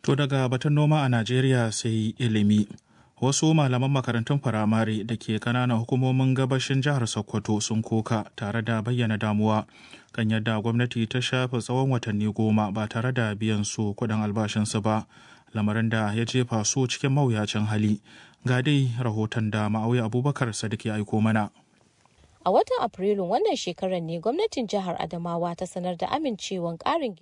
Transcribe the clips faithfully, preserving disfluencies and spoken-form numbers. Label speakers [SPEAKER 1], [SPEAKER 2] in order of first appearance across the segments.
[SPEAKER 1] To daga batun noma a Najeriya sai ilimi. Wasu malaman makarantun firamare da ke kananan hukumomin gabashin jihar Sokoto sun koka tare da bayyana damuwa kan yadda gwamnati ta shafe tsawon watanni goma ba tare da biyan su kuɗin albashinsu ba, lamarin da ya jefa su cikin mawuyacin hali. Ga dai rahoton da Ma'auya Abubakar Sadiq ya aiko mana.
[SPEAKER 2] A watan Afrilun wannan shekarar ne gwamnatin jihar Adamawa ta sanar da amincewan ƙarin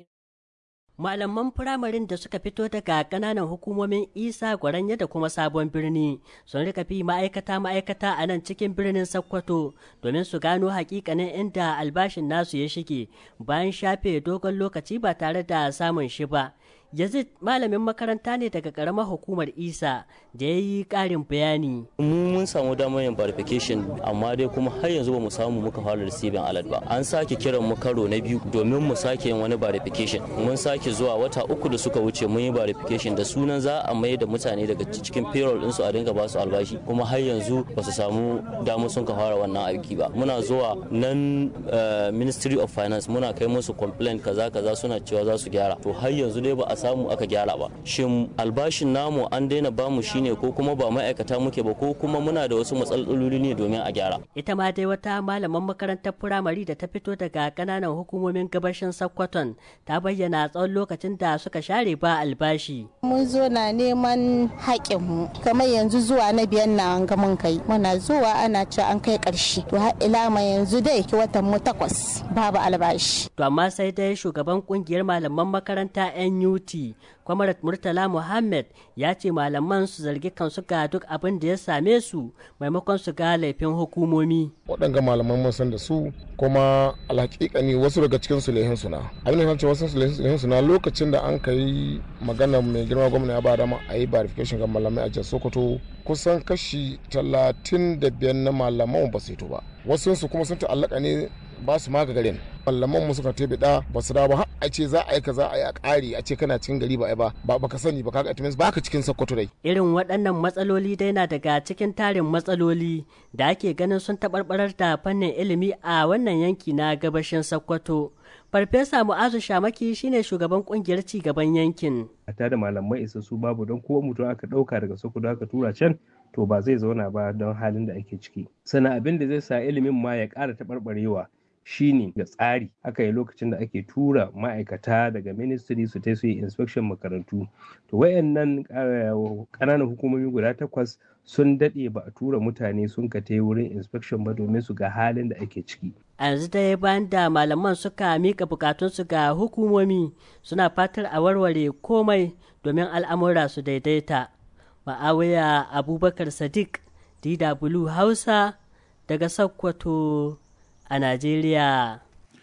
[SPEAKER 3] malaman firamarin da suka fito daga kananan hukumomin Isa Gwaranya da kuma Sabon Birni sun rika fi ma'aikata ma'aikata a nan cikin birnin Sokoto domin su gano hakikanin inda albashin nasu ya shige bayan shafe dogon lokaci ba tare da samun shi ba. Yazid malamin makaranta ne daga karamar hukumar Isa da ya yi ƙarin bayani.
[SPEAKER 4] Mu mun samu damar yin verification amma dai kuma har yanzu ba mu samu muka fara receiving alert ba. An sake kiran mu karo na biyu domin mu sake yin wani verification. Mun sake zuwa wata uku da suka wuce mun yi verification da sunan za a mai da mutane daga cikin payroll ɗinsu a dinga ba su albashi kuma har yanzu ba su samu damar sun ka fara wannan aiki ba. Muna zuwa nan Ministry of Finance muna kai musu complaint kaza kaza suna cewa za su gyara. To har yanzu dai ba a samu aka gyara ba. Shin albashin namu an daina bamu shine ko kuma ba ma'aikata muke ba ko kuma muna da wasu matsaloli ne domin a gyara.
[SPEAKER 3] Ita ma dai wata malaman makarantar firamare da ta fito daga kananan hukumomin gabashin Sokoton ta bayyana tsawon lokacin da suka share ba albashi.
[SPEAKER 5] Mun zo na neman haƙinmu kamar yanzu zuwa na biyan na an ga mun kai. Muna zuwa ana cewa an kai ƙarshe. To har ila ma yanzu dai ki watan mu takwas babu albashi.
[SPEAKER 3] To amma sai dai shugaban kungiyar malaman makaranta N U T Kwamarat Murtala Muhammad ya ce malaman su zargi kansu ga duk abin da ya same su maimakon su ga laifin hukumomi.
[SPEAKER 6] Waɗanga malaman mun san da su kuma alhaƙiƙani wasu daga cikin su lehin suna. Abin da ce wasu lehin suna lokacin da an kai magana mai girma gwamna ya ba dama a yi verification ga malamai a jihar Sokoto kusan kashi talatin da biyar na malaman ba su yi ba. Wasu su kuma sun ta'allaka ne ba su maga garin malaman mu suka tebe da ba su dawo har a ce za a yi kaza a yi a ƙari a ce kana cikin gari ba ai ba ba baka sani ba kaga itimis baka cikin Sokoto dai.
[SPEAKER 3] Irin waɗannan matsaloli dai na daga cikin tarin matsaloli da ake ganin sun taɓarɓarar da fannin ilimi a wannan yanki na gabashin Sokoto. Farfesa Mu'azu Shamaki shine shugaban kungiyar ci gaban yankin.
[SPEAKER 7] A tada malamai isassu babu don kowa mutum aka ɗauka daga Sokoto aka tura can to ba zai zauna ba don halin da ake ciki. Sannan abin da zai sa ilimin ma ya ƙara taɓarɓarewa shine ga tsari aka yi lokacin da ake tura ma'aikata daga ministry su ta su yi inspection makarantu to wayannan ƙananan hukumomi guda takwas sun daɗe ba a tura mutane sun ka ta wurin inspection ba domin su ga halin da ake ciki.
[SPEAKER 3] A yanzu dai bayan da malaman suka mika bukatunsu ga hukumomi suna fatar a warware komai domin al'amura su daidaita. Ma'awiya Abubakar Sadiq, D W Hausa daga Sokoto a Najeriya.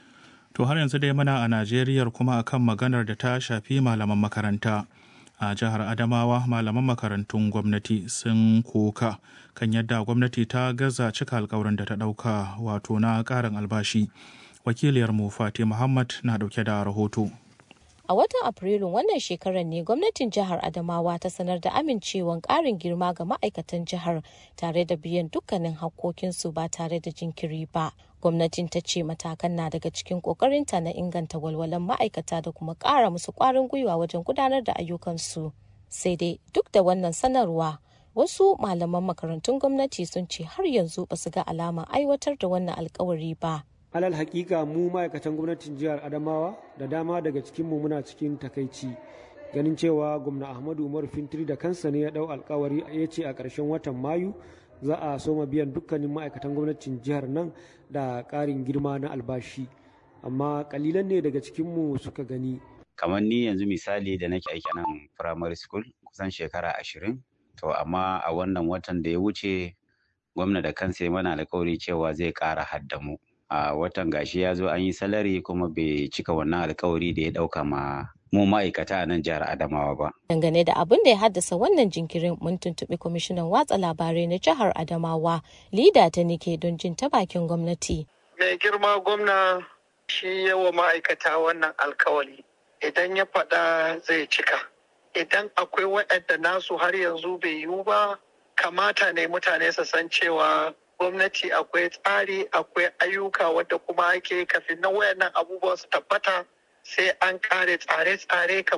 [SPEAKER 1] To har yanzu dai muna a Najeriya kuma akan maganar da ta shafi malaman makaranta. A jihar Adamawa malaman makarantun gwamnati sun koka kan yadda gwamnati ta gaza cika alkawarin da ta ɗauka wato na ƙarin albashi. Wakiliyar mu Fati Muhammad na ɗauke da rahoto.
[SPEAKER 2] A watan Afrilun wannan shekarar ne gwamnatin jihar Adamawa ta sanar da amincewan ƙarin girma ga ma'aikatan jihar tare da biyan dukkanin hakkokinsu ba tare da jinkiri ba. Gwamnatin ta ce matakan na daga cikin ƙoƙarinta na inganta walwalan ma'aikata da kuma ƙara musu ƙwarin gwiwa wajen gudanar da ayyukansu. Sai dai duk da wannan sanarwa, wasu malaman makarantun gwamnati sun ce har yanzu ba su ga alama aiwatar da wannan alkawari ba.
[SPEAKER 8] Alal hakika mu ma'aikatan gwamnatin jihar Adamawa da dama daga cikinmu muna cikin takaici ganin cewa gwamna Ahmadu Umar Fintiri da kansa ne ya dau alkawari ya ce a ƙarshen watan Mayu za a soma biyan dukkanin ma'aikatan gwamnatin jihar nan da ƙarin girma na albashi amma kalilan ne daga cikinmu suka gani.
[SPEAKER 9] Kamar ni yanzu misali da nake aiki nan primary school kusan shekara ashirin to amma a wannan watan da ya wuce gwamna da kansa ya mana alkawari cewa zai ƙara haddamu. A watan gashi ya zo an yi salari kuma bai cika wannan alkawari da ya dauka ma mu ma'aikata a nan jihar Adamawa ba.
[SPEAKER 2] Dangane da abin da ya haddasa wannan jinkirin mun tuntuɓi kwamishinan watsa labarai na jihar Adamawa Lida ta nike don jin ta bakin gwamnati.
[SPEAKER 10] Mai girma gwamna shi yawa ma'aikata wannan alkawari idan ya faɗa zai cika. Idan akwai waɗanda nasu har yanzu bai yiwu ba kamata ne mutane su san cewa gwamnati akwai tsari akwai ayyuka wadda kuma ake kafin na wayannan abubuwa su tabbata sai an kare tsare-tsare